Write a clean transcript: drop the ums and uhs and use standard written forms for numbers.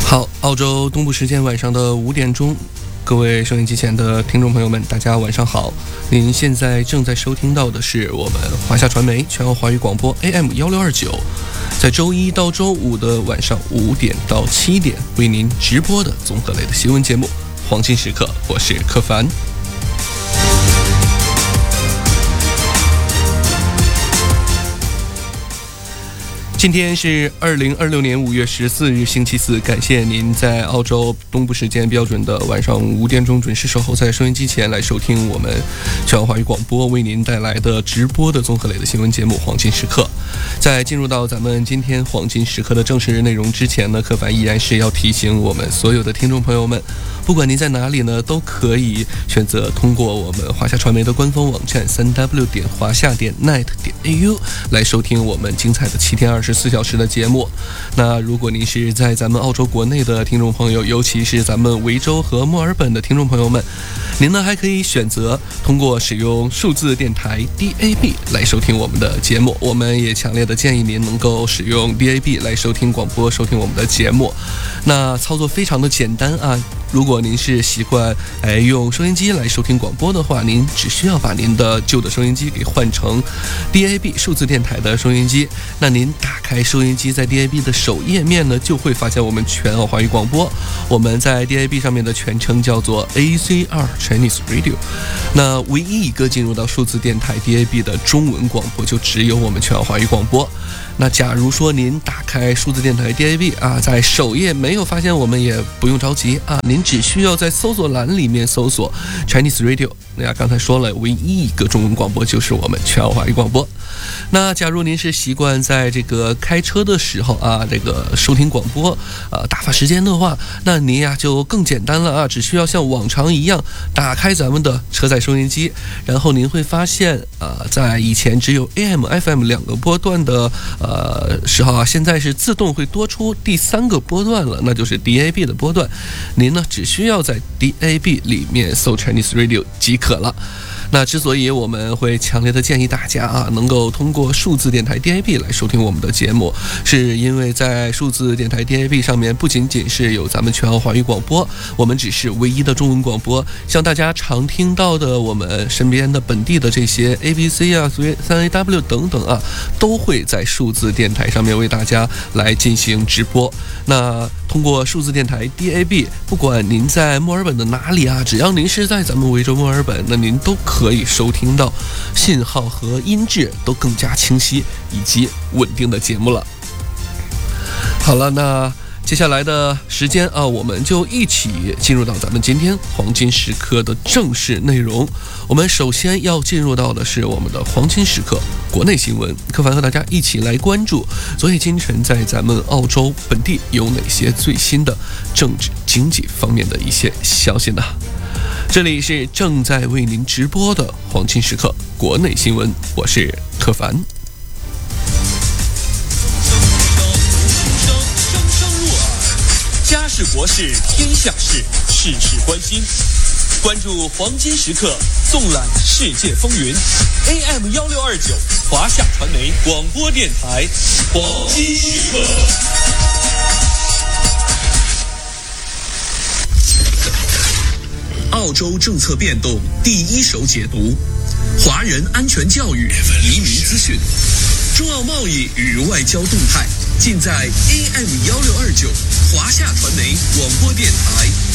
好，澳洲东部时间晚上的5点钟，各位收音机前的听众朋友们，大家晚上好。您现在正在收听到的是我们华夏传媒全澳华语广播 AM1629，在周一到周五的晚上5点到7点为您直播的综合类的新闻节目《黄金时刻》，我是柯凡。今天是2026年5月14日星期四，感谢您在澳洲东部时间标准的晚上5点钟准时守候在收音机前来收听我们全澳华语广播为您带来的直播的综合类的新闻节目《黄金时刻》。在进入到咱们今天黄金时刻的正式内容之前呢，柯凡依然是要提醒我们所有的听众朋友们，不管您在哪里呢，都可以选择通过我们华夏传媒的官方网站 3w 华夏net au 来收听我们精彩的7天24小时的节目。那如果您是在咱们澳洲国内的听众朋友，尤其是咱们维州和墨尔本的听众朋友们，您呢还可以选择通过使用数字电台 DAB 来收听我们的节目。我们也强烈的建议您能够使用 DAB 来收听广播，收听我们的节目。那操作非常的简单啊。如果您是习惯用收音机来收听广播的话，您只需要把您的旧的收音机给换成 DAB 数字电台的收音机。那您打开收音机，在 DAB 的首页面呢，就会发现我们全澳华语广播。我们在 DAB 上面的全称叫做 ACR Chinese Radio。那唯一一个进入到数字电台 DAB 的中文广播，就只有我们全澳华语广播。那假如说您打开数字电台 DAB 啊，在首页没有发现我们，也不用着急啊，您只需要在搜索栏里面搜索 Chinese Radio。那刚才说了，唯一一个中文广播就是我们全澳华语广播。那假如您是习惯在这个开车的时候啊，这个收听广播打发时间的话，那您呀就更简单了啊，只需要像往常一样打开咱们的车载收音机，然后您会发现在以前只有 AM、FM 2个波段的时候啊，现在是自动会多出第3个波段了，那就是 DAB 的波段。您呢只需要在 DAB 里面搜 Chinese Radio 即可了。那之所以我们会强烈的建议大家啊，能够通过数字电台 DAB 来收听我们的节目，是因为在数字电台 DAB 上面不仅仅是有咱们全澳华语广播，我们只是唯一的中文广播。像大家常听到的我们身边的本地的这些 ABC 啊、3AW 等等啊，都会在数字电台上面为大家来进行直播。那通过数字电台 DAB， 不管您在墨尔本的哪里啊，只要您是在咱们维州墨尔本，那您都可以收听到信号和音质都更加清晰以及稳定的节目了。好了，那接下来的时间啊，我们就一起进入到咱们今天黄金时刻的正式内容。我们首先要进入到的是我们的黄金时刻国内新闻，柯凡和大家一起来关注昨夜今晨在咱们澳洲本地有哪些最新的政治经济方面的一些消息呢？这里是正在为您直播的黄金时刻国内新闻，我是柯凡。 家事国事天下事，事事关心。关注黄金时刻，纵览世界风云。AM1629华夏传媒广播电台，黄金时刻。澳洲政策变动第一手解读，华人安全教育、移民资讯，中澳贸易与外交动态，尽在 AM1629华夏传媒广播电台